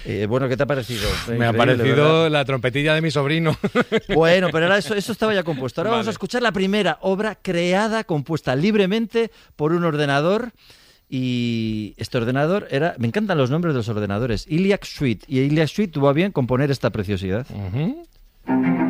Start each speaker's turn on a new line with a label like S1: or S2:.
S1: Bueno, ¿qué te ha parecido?
S2: Me ha parecido la trompetilla de mi sobrino.
S1: Bueno, pero ahora eso estaba ya compuesto. Ahora vamos a escuchar la primera obra creada, compuesta libremente por un ordenador. Y este ordenador era... Me encantan los nombres de los ordenadores. Iliac Suite. Y Iliac Suite tuvo a bien componer esta preciosidad.